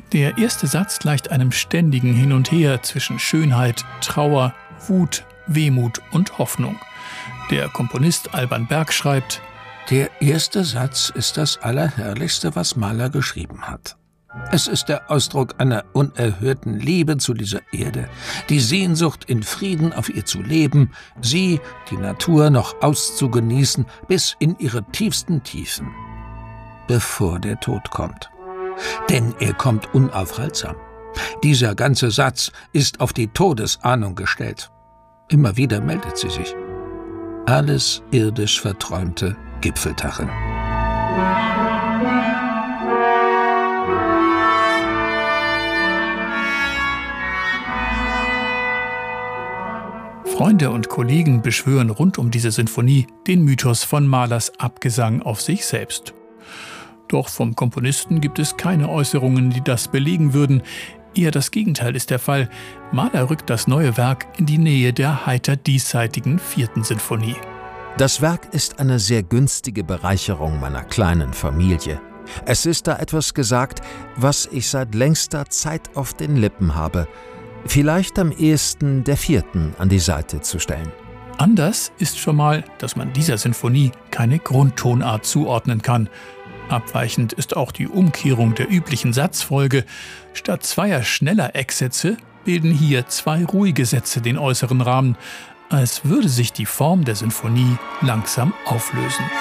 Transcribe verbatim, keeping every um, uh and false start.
Der erste Satz gleicht einem ständigen Hin und Her zwischen Schönheit, Trauer, Wut, Wehmut und Hoffnung. Der Komponist Alban Berg schreibt: Der erste Satz ist das Allerherrlichste, was Mahler geschrieben hat. Es ist der Ausdruck einer unerhörten Liebe zu dieser Erde, die Sehnsucht, in Frieden auf ihr zu leben, sie, die Natur, noch auszugenießen bis in ihre tiefsten Tiefen, bevor der Tod kommt. Denn er kommt unaufhaltsam. Dieser ganze Satz ist auf die Todesahnung gestellt. Immer wieder meldet sie sich. Alles irdisch Verträumte gipfelt darin. Freunde und Kollegen beschwören rund um diese Sinfonie den Mythos von Mahlers Abgesang auf sich selbst. Doch vom Komponisten gibt es keine Äußerungen, die das belegen würden. Eher das Gegenteil ist der Fall. Mahler rückt das neue Werk in die Nähe der heiter diesseitigen vierten Sinfonie. Das Werk ist eine sehr günstige Bereicherung meiner kleinen Familie. Es ist da etwas gesagt, was ich seit längster Zeit auf den Lippen habe. Vielleicht am ehesten der vierten an die Seite zu stellen. Anders ist schon mal, dass man dieser Sinfonie keine Grundtonart zuordnen kann. Abweichend ist auch die Umkehrung der üblichen Satzfolge. Statt zweier schneller Ecksätze bilden hier zwei ruhige Sätze den äußeren Rahmen, als würde sich die Form der Sinfonie langsam auflösen.